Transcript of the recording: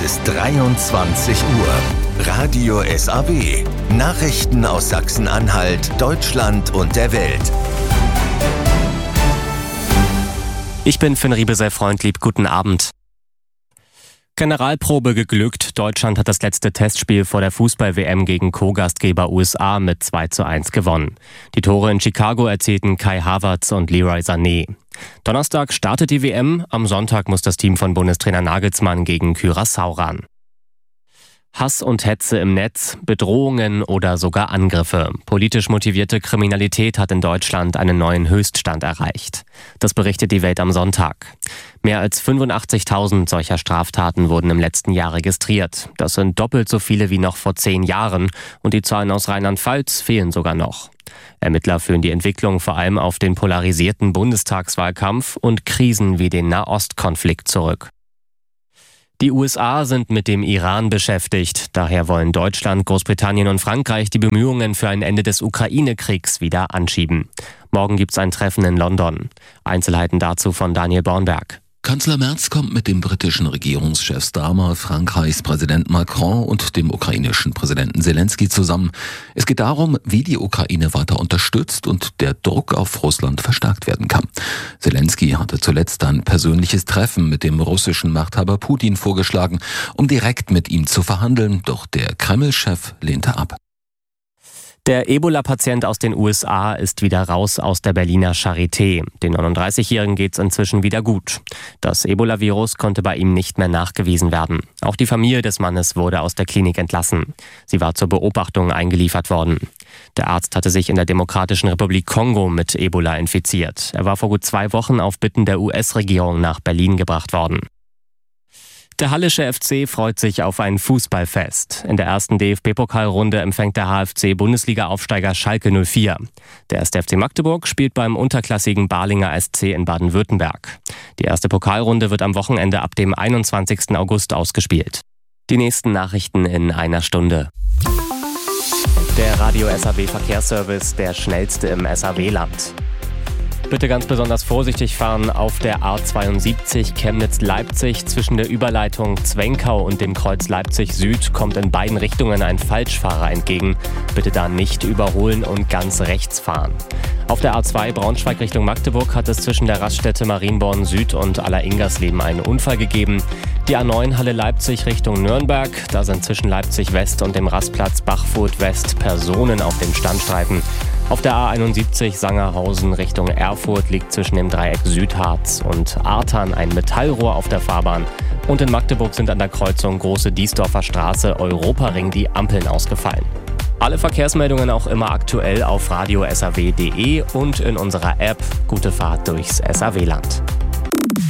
Es ist 23 Uhr. Radio SAW. Nachrichten aus Sachsen-Anhalt, Deutschland und der Welt. Ich bin Finn Riebesell-Freundlieb. Guten Abend. Generalprobe geglückt. Deutschland hat das letzte Testspiel vor der Fußball-WM gegen Co-Gastgeber USA mit 2:1 gewonnen. Die Tore in Chicago erzielten Kai Havertz und Leroy Sané. Donnerstag startet die WM. Am Sonntag muss das Team von Bundestrainer Nagelsmann gegen Curaçao ran. Hass und Hetze im Netz, Bedrohungen oder sogar Angriffe. Politisch motivierte Kriminalität hat in Deutschland einen neuen Höchststand erreicht. Das berichtet die Welt am Sonntag. Mehr als 85.000 solcher Straftaten wurden im letzten Jahr registriert. Das sind doppelt so viele wie noch vor 10 Jahren und die Zahlen aus Rheinland-Pfalz fehlen sogar noch. Ermittler führen die Entwicklung vor allem auf den polarisierten Bundestagswahlkampf und Krisen wie den Nahostkonflikt zurück. Die USA sind mit dem Iran beschäftigt. Daher wollen Deutschland, Großbritannien und Frankreich die Bemühungen für ein Ende des Ukraine-Kriegs wieder anschieben. Morgen gibt's ein Treffen in London. Einzelheiten dazu von Daniel Bornberg. Kanzler Merz kommt mit dem britischen Regierungschef Starmer, Frankreichs Präsident Macron und dem ukrainischen Präsidenten Zelensky zusammen. Es geht darum, wie die Ukraine weiter unterstützt und der Druck auf Russland verstärkt werden kann. Zelensky hatte zuletzt ein persönliches Treffen mit dem russischen Machthaber Putin vorgeschlagen, um direkt mit ihm zu verhandeln, doch der Kreml-Chef lehnte ab. Der Ebola-Patient aus den USA ist wieder raus aus der Berliner Charité. Den 39-Jährigen geht's inzwischen wieder gut. Das Ebola-Virus konnte bei ihm nicht mehr nachgewiesen werden. Auch die Familie des Mannes wurde aus der Klinik entlassen. Sie war zur Beobachtung eingeliefert worden. Der Arzt hatte sich in der Demokratischen Republik Kongo mit Ebola infiziert. Er war vor gut 2 Wochen auf Bitten der US-Regierung nach Berlin gebracht worden. Der Hallische FC freut sich auf ein Fußballfest. In der ersten DFB-Pokalrunde empfängt der HFC Bundesliga-Aufsteiger Schalke 04. Der 1. FC Magdeburg spielt beim unterklassigen Balinger SC in Baden-Württemberg. Die erste Pokalrunde wird am Wochenende ab dem 21. August ausgespielt. Die nächsten Nachrichten in einer Stunde. Der Radio SAW Verkehrsservice, der schnellste im SAW-Land. Bitte ganz besonders vorsichtig fahren auf der A72 Chemnitz-Leipzig. Zwischen der Überleitung Zwenkau und dem Kreuz Leipzig Süd kommt in beiden Richtungen ein Falschfahrer entgegen. Bitte da nicht überholen und ganz rechts fahren. Auf der A2 Braunschweig Richtung Magdeburg hat es zwischen der Raststätte Marienborn Süd und Aller-Ingersleben einen Unfall gegeben. Die A9 Halle Leipzig Richtung Nürnberg. Da sind zwischen Leipzig West und dem Rastplatz Bachfurt West Personen auf dem Standstreifen. Auf der A71 Sangerhausen Richtung Erfurt liegt zwischen dem Dreieck Südharz und Artern ein Metallrohr auf der Fahrbahn. Und in Magdeburg sind an der Kreuzung Große Diesdorfer Straße Europaring die Ampeln ausgefallen. Alle Verkehrsmeldungen auch immer aktuell auf radiosaw.de und in unserer App. Gute Fahrt durchs SAW-Land.